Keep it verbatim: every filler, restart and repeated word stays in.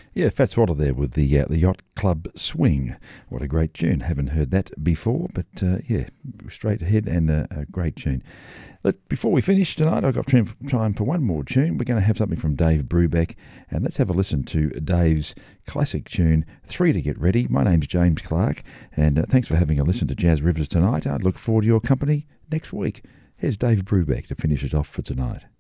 Yeah, Fats Waller there with the uh, the Yacht Club Swing. What a great tune. Haven't heard that before, but uh, yeah, straight ahead and a, a great tune. But before we finish tonight, I've got time for one more tune. We're going to have something from Dave Brubeck, and let's have a listen to Dave's classic tune, Three to Get Ready. My name's James Clark, and uh, thanks for having a listen to Jazz Rivers tonight. I look forward to your company next week. Here's Dave Brubeck to finish it off for tonight.